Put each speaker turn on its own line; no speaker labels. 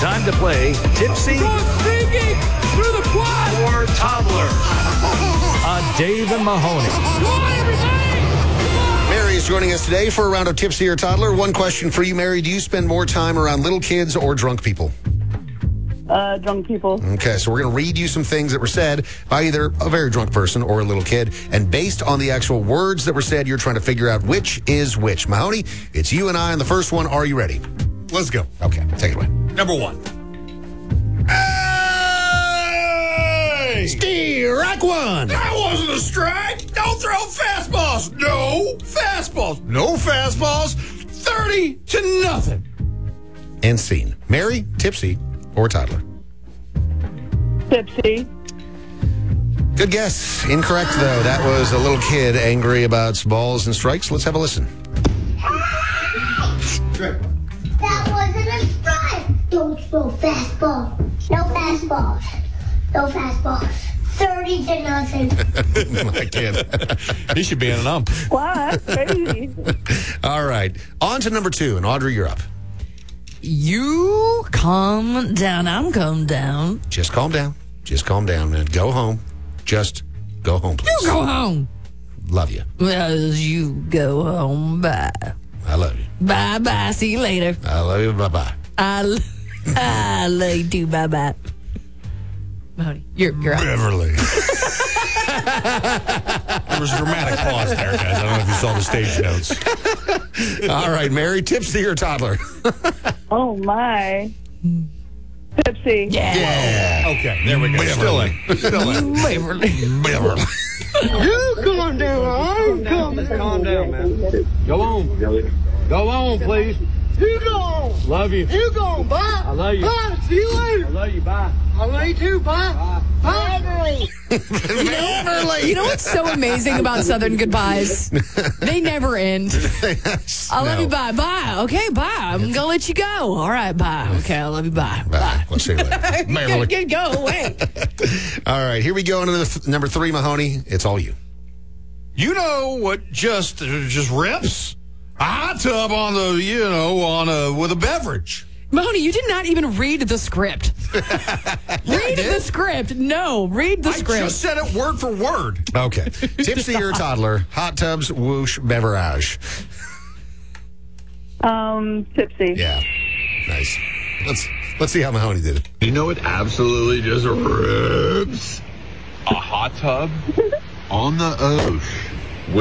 Time to play Tipsy
Sneaking through the quad.
or Toddler on Dave and Mahoney.
Come on, everybody.
Mary is joining us today for a round of Tipsy or Toddler. One question for you, Mary. Do you spend more time around little kids or drunk people?
Drunk people.
Okay, so we're going to read you some things that were said by either a very drunk person or a little kid. And based on the actual words that were said, you're trying to figure out which is which. Mahoney, it's you and I on the first one. Are you ready?
Let's go.
Okay, take it away.
Number one. Hey!
Strike one.
That wasn't a strike. Don't throw fastballs. No fastballs. No fastballs. 30-0.
And scene. Mary, Tipsy or Toddler?
Tipsy.
Good guess. Incorrect, though. That was a little kid angry about balls and strikes. Let's have a listen.
That wasn't a strike. Don't throw fastballs. No fastballs. No fastballs. 30-0.
My kid.
He should be an ump.
Wow, that's crazy.
All right. On to number two. And Audrey, you're up.
You calm down. I'm calm down.
Just calm down. Just calm down, man. Go home. Just go home, please.
You go home.
Love you.
Well, you go home. Bye.
I love you.
Bye-bye. See you later.
I love you. Bye-bye.
I love you too. Bye-bye. Mahoney, you're out.
Beverly. There was a dramatic pause there, guys. I don't know if you saw the stage notes.
All right, Mary, Tipsy or Toddler?
Oh, my. Tipsy.
Yeah.
Okay, there we go. Still in.
Waverly.
Beverly.
You calm down. Calm down, man. Go on. Go on, please. You go on.
Love you.
You go on. Bye.
I love you.
Bye. See you later.
I love you. Bye.
I love you too. Bye. Bye. Bye.
You know what's so amazing about Southern goodbyes? They never end. I love you. Bye. Bye. Okay, bye. I'm going to let you go. All right, bye. Okay, I love you. Bye.
Bye. We'll see you later. Beverly.
Go away.
All right, here we go into number three, Mahoney. It's all you.
You know what just rips? A hot tub on the, with a beverage.
Mahoney, you did not even read the script. Read the script. No, read the
I
script.
just said it word for word.
Okay. Tipsy or Toddler? Hot tubs, whoosh, beverage.
Tipsy.
Yeah. Nice. Let's see how Mahoney did it.
You know it absolutely just rips? A hot tub on the ocean.